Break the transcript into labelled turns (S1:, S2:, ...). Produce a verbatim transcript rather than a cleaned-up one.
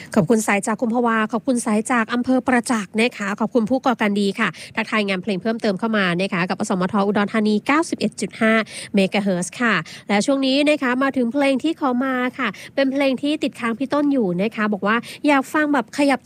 S1: ขอบคุณสายจากกุมภาวาขอบคุณสายจากอำเภอประจักษ์นะคะขอบคุณผู้ก่อการดีค่ะทักทายงานเพลงเพิ่มเติมเข้ามานะคะกับอสมทอุดรธานี เก้าสิบเอ็ดจุดห้า เมกะเฮิรตซ์ค่ะและช่วงนี้นะคะมาถึงเพลงที่ขอมาค่ะเป็นเพลงที่ติดค้างพี่ต้นอยู่นะคะบอกว่าอยากฟังแบบขยับ